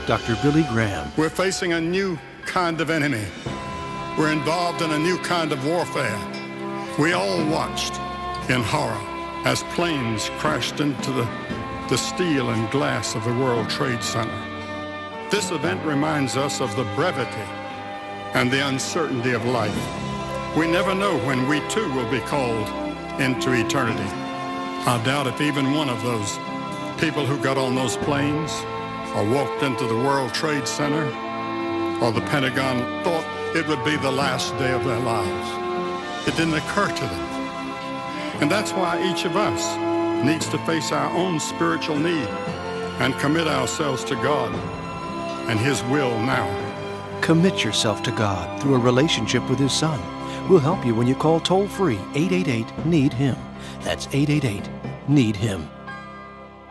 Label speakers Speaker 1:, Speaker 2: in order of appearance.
Speaker 1: Dr. Billy Graham.
Speaker 2: We're facing a new kind of enemy. We're involved in a new kind of warfare. We all watched in horror as planes crashed into the steel and glass of the World Trade Center. This event reminds us of the brevity and the uncertainty of life. We never know when we too will be called into eternity. I doubt if even one of those people who got on those planes or walked into the World Trade Center or the Pentagon thought it would be the last day of their lives. It didn't occur to them. And that's why each of us needs to face our own spiritual need and commit ourselves to God and His will now.
Speaker 1: Commit yourself to God through a relationship with His Son. We'll help you when you call toll-free 888-NEED-HIM. That's 888-NEED-HIM.